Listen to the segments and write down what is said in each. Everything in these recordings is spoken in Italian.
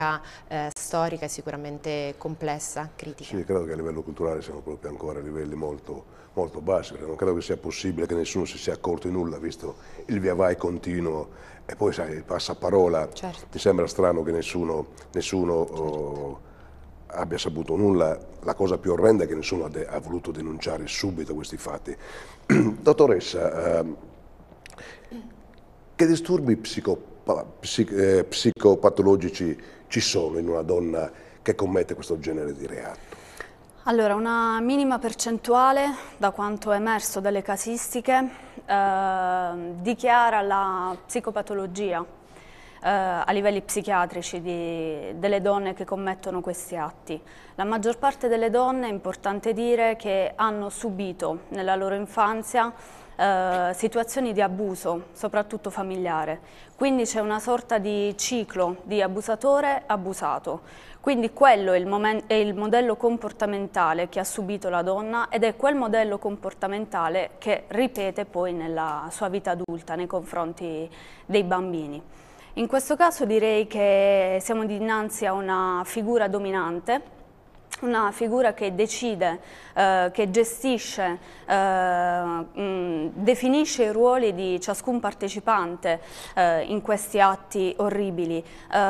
storica è sicuramente complessa, critica. Sì, credo che a livello culturale siamo proprio ancora a livelli molto, molto bassi, perché non credo che sia possibile che nessuno si sia accorto di nulla, visto il via vai continuo e poi sai, il passaparola. Certo. Mi sembra strano che nessuno abbia saputo nulla. La cosa più orrenda è che nessuno ha voluto denunciare subito questi fatti. Dottoressa, che disturbi psicopatologici ci sono in una donna che commette questo genere di reato? Allora, una minima percentuale, da quanto è emerso dalle casistiche, dichiara la psicopatologia a livelli psichiatrici delle donne che commettono questi atti. La maggior parte delle donne, è importante dire, che hanno subito nella loro infanzia situazioni di abuso, soprattutto familiare. Quindi c'è una sorta di ciclo di abusatore-abusato. Quindi quello è il modello comportamentale che ha subito la donna ed è quel modello comportamentale che ripete poi nella sua vita adulta nei confronti dei bambini. In questo caso direi che siamo dinanzi a una figura dominante, una figura che decide, che gestisce, definisce i ruoli di ciascun partecipante in questi atti orribili.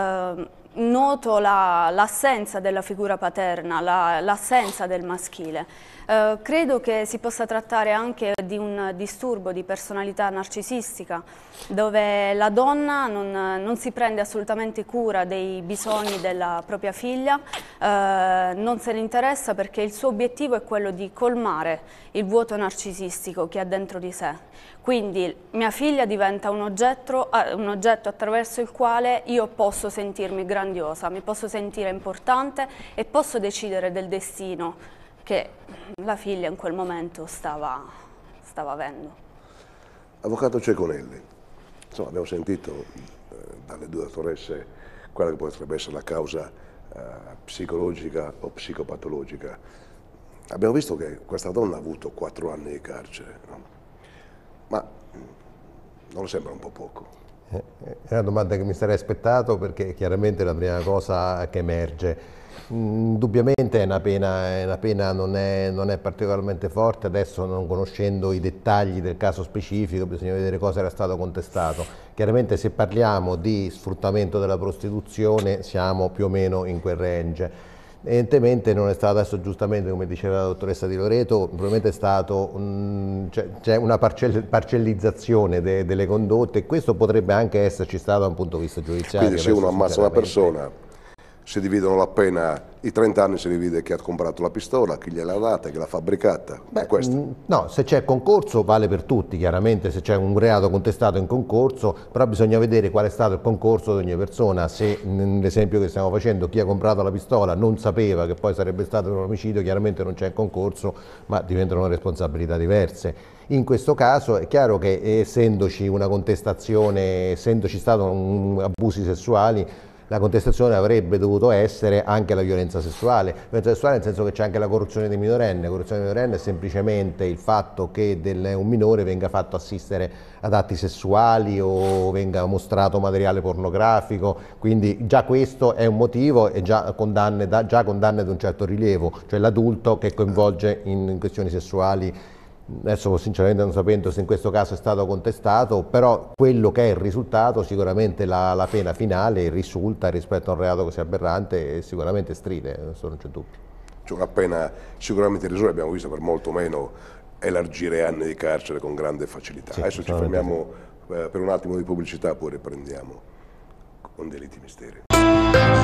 Noto l'assenza della figura paterna, l'assenza del maschile. Credo che si possa trattare anche di un disturbo di personalità narcisistica, dove la donna non si prende assolutamente cura dei bisogni della propria figlia, non se ne interessa perché il suo obiettivo è quello di colmare il vuoto narcisistico che ha dentro di sé. Quindi mia figlia diventa un oggetto attraverso il quale io posso sentirmi grandiosa, mi posso sentire importante e posso decidere del destino che la figlia in quel momento stava avendo. Avvocato Ceconelli, insomma, abbiamo sentito dalle due dottoresse quella che potrebbe essere la causa psicologica o psicopatologica. Abbiamo visto che questa donna ha avuto 4 anni di carcere, no? Ma non le sembra un po' poco? È una domanda che mi sarei aspettato, perché chiaramente è la prima cosa che emerge. Indubbiamente è una pena non è particolarmente forte. Adesso, non conoscendo i dettagli del caso specifico, bisogna vedere cosa era stato contestato. Chiaramente se parliamo di sfruttamento della prostituzione siamo più o meno in quel range. Evidentemente non è stato, adesso giustamente come diceva la dottoressa Di Loreto, probabilmente è stato c'è una parcellizzazione delle condotte, e questo potrebbe anche esserci stato da un punto di vista giudiziario. Quindi se uno ammazza una persona, si dividono la pena, i 30 anni si divide chi ha comprato la pistola, chi gliel'ha data, chi l'ha fabbricata. Beh, no, se c'è concorso vale per tutti, chiaramente se c'è un reato contestato in concorso, però bisogna vedere qual è stato il concorso di ogni persona. Se nell'esempio che stiamo facendo chi ha comprato la pistola non sapeva che poi sarebbe stato un omicidio, chiaramente non c'è il concorso, ma diventano responsabilità diverse. In questo caso è chiaro che, essendoci una contestazione, essendoci stati abusi sessuali, la contestazione avrebbe dovuto essere anche la violenza sessuale. Violenza sessuale nel senso che c'è anche la corruzione di minorenne. La corruzione di minorenne è semplicemente il fatto che un minore venga fatto assistere ad atti sessuali o venga mostrato materiale pornografico, quindi già questo è un motivo e già condanne di un certo rilievo, cioè l'adulto che coinvolge in questioni sessuali. Adesso sinceramente non sapendo se in questo caso è stato contestato, però quello che è il risultato, sicuramente la pena finale risulta rispetto a un reato così aberrante e sicuramente stride, questo non c'è dubbio. C'è una pena sicuramente irrisoria, abbiamo visto per molto meno elargire anni di carcere con grande facilità. Sì, adesso ci fermiamo per un attimo di pubblicità, poi riprendiamo con Delitti Misteri.